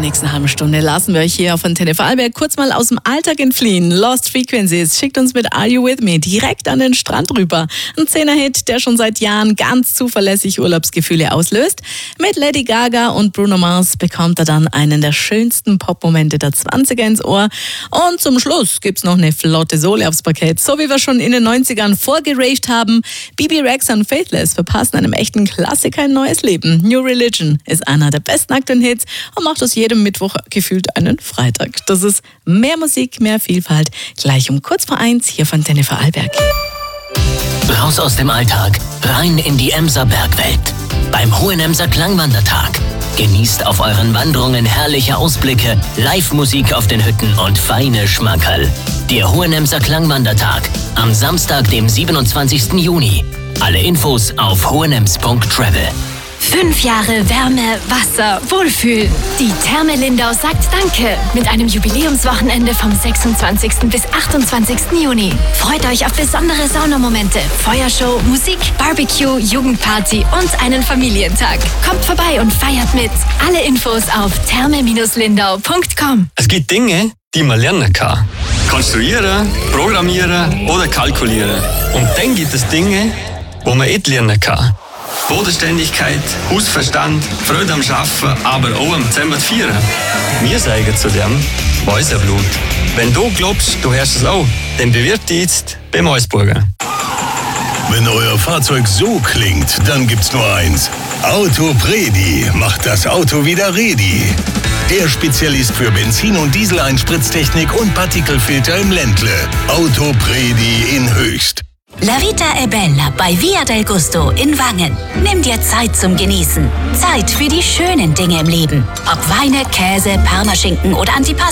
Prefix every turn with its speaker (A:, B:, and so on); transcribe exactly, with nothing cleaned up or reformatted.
A: nächsten halben Stunde lassen wir euch hier auf Antenne Vorarlberg kurz mal aus dem Alltag entfliehen. Lost Frequencies schickt uns mit Are You With Me direkt an den Strand rüber. Ein Zehner-Hit, der schon seit Jahren ganz zuverlässig Urlaubsgefühle auslöst. Mit Lady Gaga und Bruno Mars bekommt er dann einen der schönsten Popmomente der zwanziger ins Ohr. Und zum Schluss gibt's noch eine flotte Sohle aufs Parkett. So wie wir schon in den neunzigern vorgeraved haben. B B Rex und Faithless verpassen einem echten Klassiker ein neues Leben. New Religion ist einer der besten aktuellen Hits und macht aus jedem Mittwoch gefühlt einen Freitag. Das ist mehr Musik, mehr Vielfalt. Gleich um kurz vor eins hier von Antenne Vorarlberg.
B: Raus aus dem Alltag, rein in die Emser Bergwelt. Beim Hohenemser Klangwandertag. Genießt auf euren Wanderungen herrliche Ausblicke, Live-Musik auf den Hütten und feine Schmankerl. Der Hohenemser Klangwandertag am Samstag, dem siebenundzwanzigsten Juni. Alle Infos auf hohenems punkt travel.
C: Fünf Jahre Wärme, Wasser, Wohlfühl. Die Therme Lindau sagt Danke mit einem Jubiläumswochenende vom sechsundzwanzigsten bis achtundzwanzigsten Juni. Freut euch auf besondere Saunamomente, Feuershow, Musik, Barbecue, Jugendparty und einen Familientag. Kommt vorbei und feiert mit. Alle Infos auf therme lindau punkt com.
D: Es gibt Dinge, die man lernen kann. Konstruieren, programmieren oder kalkulieren. Und dann gibt es Dinge, wo man nicht lernen kann. Bodenständigkeit, Hausverstand, Freude am Arbeiten, aber auch am zusammen feiern. Wir sagen zu dem Mäuserblut. Wenn du glaubst, du hörst es auch, dann bewirb dich jetzt bei Mäusburger.
E: Wenn euer Fahrzeug so klingt, dann gibt's nur eins. Autopredi macht das Auto wieder ready. Der Spezialist für Benzin- und Diesel-Einspritztechnik und Partikelfilter im Ländle. Autopredi in Höchst.
F: La Vita è Bella bei Via del Gusto in Wangen. Nimm dir Zeit zum Genießen. Zeit für die schönen Dinge im Leben. Ob Weine, Käse, Parmaschinken oder Antipasto.